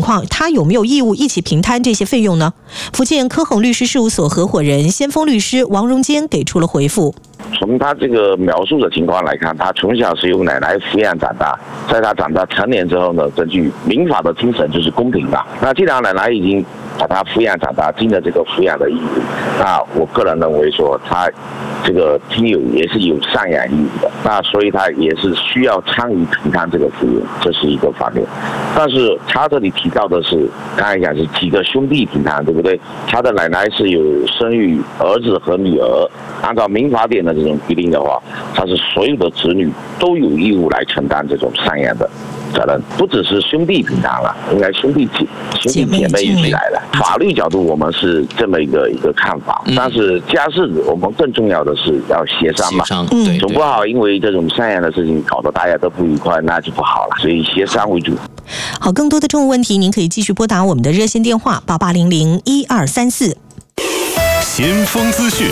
况，他有没有义务一起平摊这些费用呢？福建科宏律师事务所合伙人先锋律师王荣坚给出了回复。 从他这个描述的情况来看，他从小是由奶奶抚养长大，在他长大成年之后呢，根据民法的精神就是公平吧。那既然奶奶已经把他抚养长大，尽了这个抚养的义务，那我个人认为说他这个听友也是有赡养义务的，那所以他也是需要参与平摊这个费用，这是一个方面。但是他这里提到的是，刚才讲是几个兄弟平摊，对不对？他的奶奶是有生育儿子和女儿，按照民法典的这种规定的话，他是所有的子女都有义务来承担这种赡养的责任，不只是兄弟平摊了，应该兄弟姐妹一起来的。法律角度我们是这么一个看法，但是家事我们更重要的是要协商嘛，总不好因为这种赡养的事情搞得大家都不愉快，那就不好了，所以协商为主。 好，更多的政务问题您可以继续拨打我们的热线电话88001234。 先锋资讯。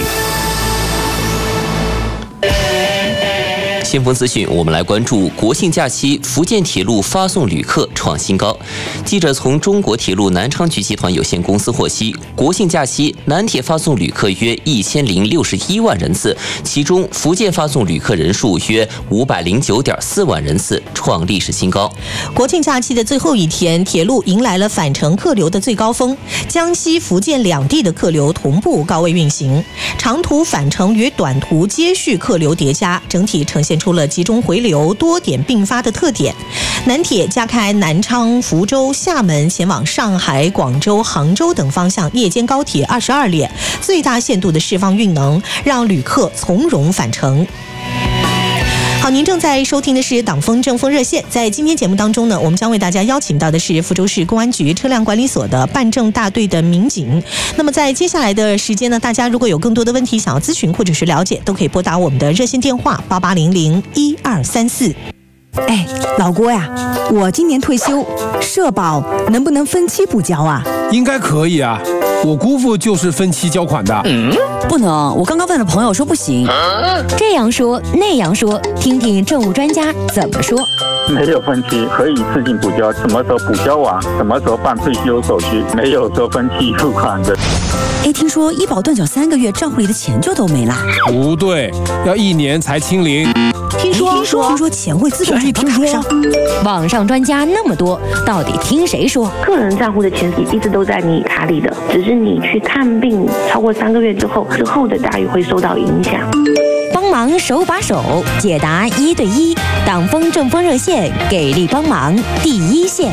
先锋资讯，我们来关注国庆假期福建铁路发送旅客创新高。记者从中国铁路南昌局集团有限公司获悉，国庆假期南铁发送旅客约1061万人次，其中福建发送旅客人数约509.4万人次，创历史新高。 国庆假期的最后一天，铁路迎来了返程客流的最高峰，江西、福建两地的客流同步高位运行，长途返程与短途接续客流叠加，整体呈现出了集中回流、多点并发的特点。南铁加开南昌、福州、厦门前往上海、广州、杭州等方向夜间高铁22列，最大限度的释放运能，让旅客从容返程。好，您正在收听的是党风政风热线。在今天节目当中呢，我们将为大家邀请到的是福州市公安局车辆管理所的办证大队的民警。那么在接下来的时间呢，大家如果有更多的问题想要咨询或者是了解，都可以拨打我们的热线电话88001234。 哎，老郭呀，我今年退休，社保能不能分期补交啊？ 应该可以啊，我姑父就是分期交款的。 不能，我刚刚问了朋友说不行。 这样说那样说，听听政务专家怎么说。 没有分期，可以自行补交，什么时候补交完，什么时候办退休手续，没有说分期付款的。 哎，听说医保断缴3个月，账户里的钱就都没了。 不对，要1年才清零。 听说钱会自动转到卡上。 网上专家那么多，到底听谁说？ 个人账户的钱一直都在你卡里的，只是你去看病超过3个月之后的待遇会受到影响。 帮忙手把手解答1对1，党风政风热线给力帮忙第一线。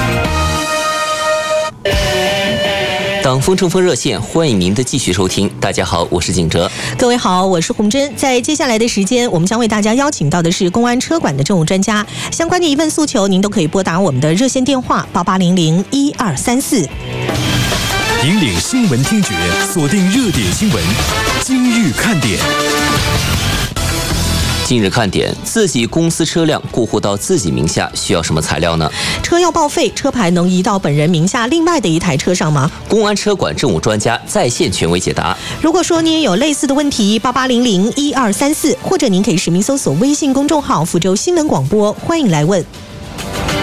党风政风热线，欢迎您的继续收听。大家好，我是景哲。 各位好，我是洪真。在接下来的时间，我们将为大家邀请到的是公安车管的政务专家，相关的疑问诉求，您都可以拨打我们的热线电话88001234。 引领新闻听觉，锁定热点新闻，今日看点。 今日看点，自己公司车辆过户到自己名下需要什么材料呢？ 车要报废，车牌能移到本人名下另外的一台车上吗？ 公安车管政务专家在线权威解答。 如果说您也有类似的问题，88001234，或者您可以实名搜索微信公众号福州新闻广播，欢迎来问。